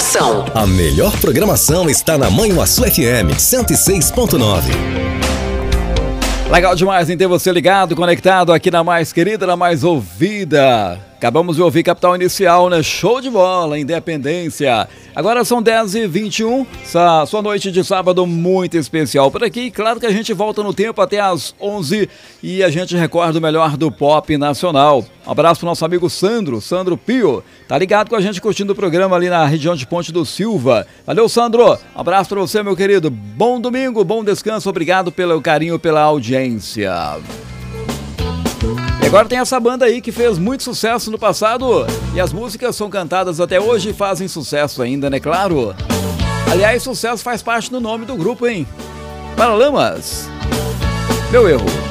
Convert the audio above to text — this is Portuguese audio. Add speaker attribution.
Speaker 1: programação.
Speaker 2: A melhor programação está na Manhuaçu FM 106.9.
Speaker 3: Legal demais em ter você ligado, conectado aqui na mais querida, na mais ouvida. Acabamos de ouvir Capital Inicial, né? Show de bola, Independência. Agora são 10h21, sua noite de sábado muito especial por aqui. Claro que a gente volta no tempo até às 11 e a gente recorda o melhor do pop nacional. Um abraço pro nosso amigo Sandro Pio. Tá ligado com a gente curtindo o programa ali na região de Ponte do Silva. Valeu, Sandro. Um abraço pra você, meu querido. Bom domingo, bom descanso. Obrigado pelo carinho, pela audiência. E agora tem essa banda aí que fez muito sucesso no passado e as músicas são cantadas até hoje e fazem sucesso ainda, né? Claro. Aliás, sucesso faz parte do nome do grupo, hein? Paralamas. Meu erro.